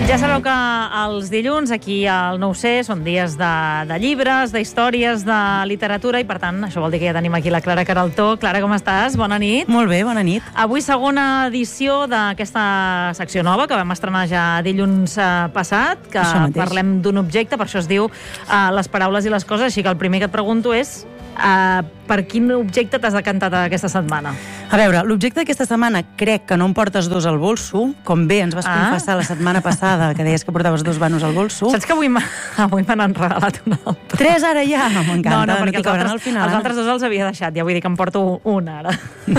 Ja sabeu que els dilluns aquí al 9C són dies de llibres, d'històries, de literatura i per tant això vol dir que ja tenim aquí la Clara Queraltó. Clara, com estàs? Bona nit. Molt bé, bona nit. Avui segona edició d'aquesta secció nova que vam estrenar ja dilluns passat, que parlem d'un objecte, per això es diu les paraules i les coses, així que el primer que et pregunto és per quin objecte t'has decantat aquesta setmana? A veure, l'objecte d'aquesta setmana crec que no em portes dos al bolso, com bé ens vas confessar la setmana passada, que deies que portaves dos vanos al bolso. Saps que avui m'han regalat un altre? 3 ara ja? M'encanta. No, perquè els altres dos els havia deixat, ja vull dir que em porto un ara.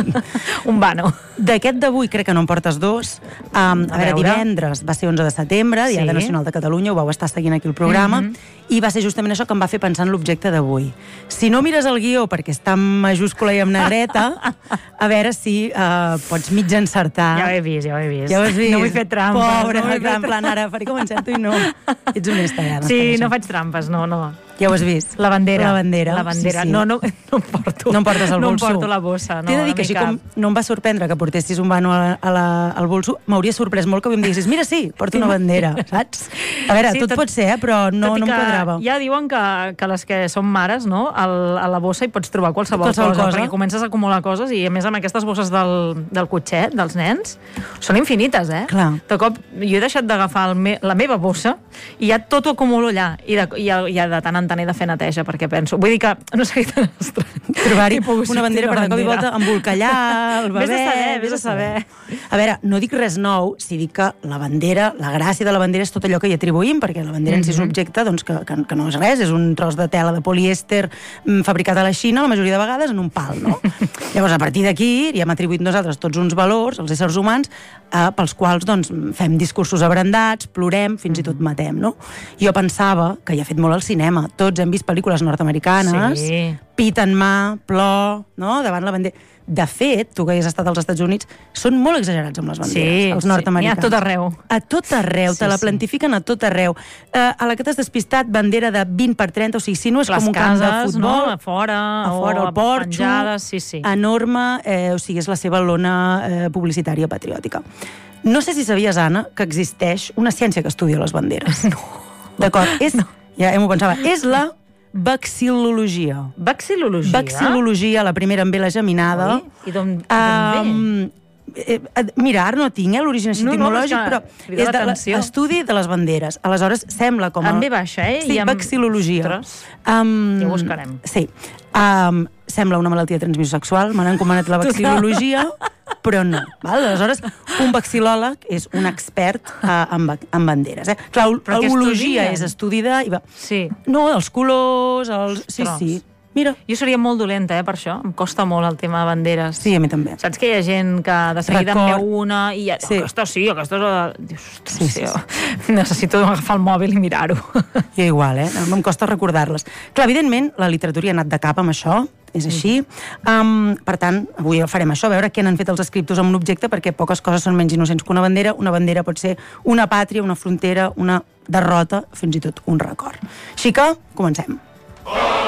Un vano. D'aquest d'avui crec que no em portes dos. A veure, divendres va ser 11 de setembre, Diada Nacional de Catalunya, ho vau estar seguint aquí el programa, i va ser justament això que em va fer pensar en l'objecte d'avui. Si no mires el guió perquè està en majúscula i en negreta, a veure si pots mig encertar. Ja ho he vist. Ja ho has vist? No vull fer trampes. Pobre, en plan, ara faré com encerto i no. Ets honesta, ja. Sí, no faig trampes, no. Ja ho has vist? La bandera. Sí. No em porto. No em portes al bolso. No em porto la bossa. T'he de dir que així com no em va sorprendre que portessis un vano al bolso, m'hauria sorprès molt que avui em diguessis, mira, sí, porto una bandera, saps? A veure, tot pot ser, però no em quadrava. Ja diuen que les que són mares, no? A la bossa hi pots trobar qualsevol cosa, perquè comences a acumular coses i a més amb aquestes bosses del cotxet, dels nens, són infinites, eh? Clar. De cop jo he deixat d'agafar la meva bossa i ja tot ho acumulo allà i de tant en tant he de fer neteja perquè penso, vull dir que no sé què trobar-hi una bandera per de cop i volta embolcallar el bebè. Vés a saber. A veure, no dic res nou si dic que la bandera, la gràcia de la bandera és tot allò que hi atribuïm, perquè la bandera en si és un objecte doncs, que no és res, és un tros de tela de polièster fabricat a la Xina, la majoria de vegades en un pal, no? Llavors, a partir d'aquí, ja hem atribuït nosaltres tots uns valors, els éssers humans, pels quals doncs, fem discursos abrandats, plorem, fins i tot matem, no? Jo pensava, que ja ha fet molt al cinema, tots hem vist pel·lícules nord-americanes, pit en mà, plor, no?, davant la bandera. De fet, tu que has estat als Estats Units, són molt exagerats amb les banderes, els nord-americans. N'hi ha a tot arreu. A tot arreu, te la plantifiquen a tot arreu. A la que t'has despistat, bandera de 20x30, o sigui, si no és com un camp de futbol... No? A fora, al porxo, penjades, enorme, o sigui, és la seva lona publicitària patriòtica. No sé si sabies, Anna, que existeix una ciència que estudia les banderes. No. D'acord, ja m'ho pensava, és la vexil·lologia. Vexil·lologia? Vexil·lologia, la primera amb ve la geminada. I d'on ve? Mira, ara no tinc l'origen etimològic, però és de l'estudi de les banderes. Aleshores, sembla com... En ve baixa, Sí, vexil·lologia. Ja ho buscarem. Sí. Sembla una malaltia de transmissió sexual, m'han encomanat la vexil·lologia, però no. Aleshores, un vexil·lòleg és un expert en banderes. Clar, l'ologia és estudi de... No, els colors, sí. Mira. Jo seria molt dolenta, per això. Em costa molt el tema de banderes. Sí, a mi també. Saps que hi ha gent que de seguida em veu una i ja... Aquesta sí, aquesta és... Dius, ostres, necessito agafar el mòbil i mirar-ho. Jo igual, em costa recordar-les. Clar, evidentment, la literatura ha anat de cap amb això, és així. Per tant, avui farem això, a veure què han fet els escriptors amb un objecte, perquè poques coses són menys innocents que una bandera. Una bandera pot ser una pàtria, una frontera, una derrota, fins i tot un record. Així que, comencem.